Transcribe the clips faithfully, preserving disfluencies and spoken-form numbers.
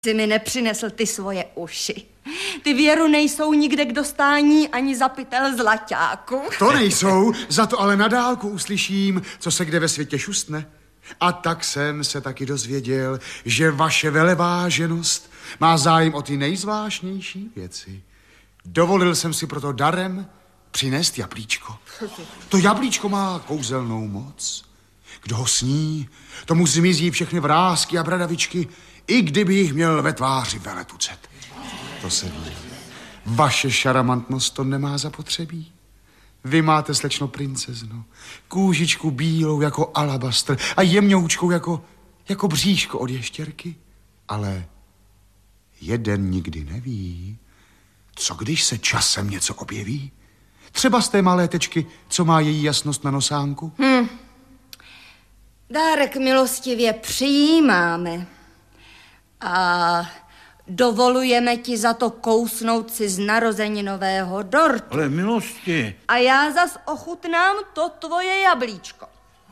Jsi mi nepřinesl ty svoje uši. Ty věru nejsou nikde k dostání ani za pytel zlaťáku. To nejsou, za to ale na dálku uslyším, co se kde ve světě šustne. A tak jsem se taky dozvěděl, že vaše veleváženost má zájem o ty nejzvláštnější věci. Dovolil jsem si proto darem přinést jablíčko. To jablíčko má kouzelnou moc. Kdo ho sní, tomu zmizí všechny vrásky a bradavičky, i kdyby jich měl ve tváři veletucet. To se ví. Vaše šaramantnost to nemá zapotřebí. Vy máte, slečno princezno, kůžičku bílou jako alabastr a jemňoučkou jako, jako bříško od ještěrky. Ale jeden nikdy neví, co když se časem něco objeví. Třeba z té malé tečky, co má její jasnost na nosánku. Hm. Dárek milostivě přijímáme a dovolujeme ti za to kousnout si z narozeninového dortu. Ale milosti. A já zas ochutnám to tvoje jablíčko.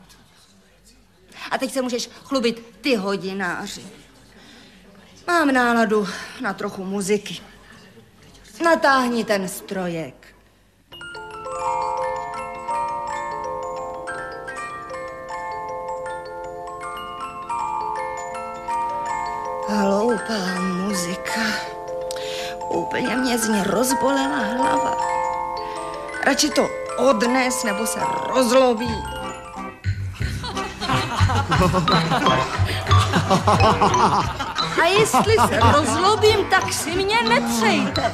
A teď se můžeš chlubit ty hodináři. Mám náladu na trochu muziky. Natáhni ten strojek. Hloupá muzika. Úplně mě z ní rozbolela hlava. Radši to odnes, nebo se rozlobí. A jestli se rozlobím, tak si mě nepřejte.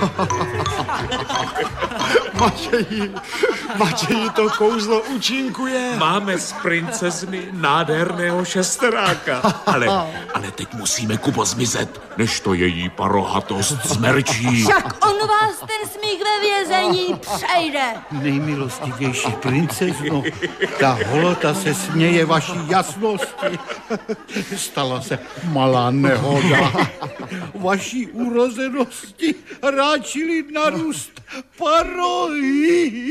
Matěji, Matěji, to kouzlo účinkuje. Máme z princezny nádherného šesteráka. Ale, ale teď musíme, Kubo, zmizet, než to její parohatost zmerčí. Však on vás ten smích ve vězení přejde. Nejmilostivější princezno, ta holota se směje vaší jasnosti. Stala se malá nehoda. Vaší urozenosti ráčili narůst parohy.